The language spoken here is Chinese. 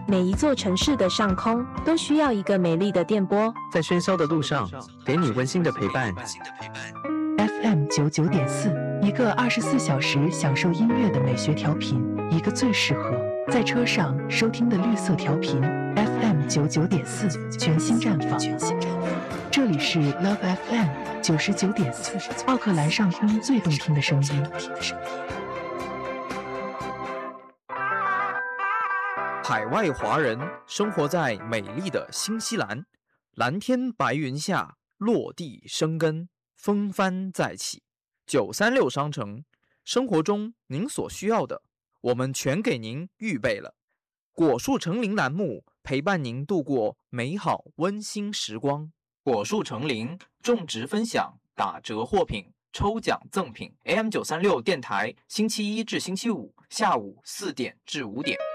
每一座城市的上空都需要一个美丽的电波， 在喧嚣的路上，给你温馨的陪伴。 FM99.4，一个24小时享受音乐的美学调频，一个最适合在车上收听的绿色调频。FM99.4，全新绽放。这里是 Love FM 99.4，奥克兰上空最动听的声音。 海外华人生活在美丽的新西兰，蓝天白云下落地生根，风帆再起。936商城，生活中您所需要的，我们全给您预备了。果树成林栏目陪伴您度过美好温馨时光。果树成林种植分享打折货品抽奖赠品 AM936 电台星期一至星期五下午4点至5点。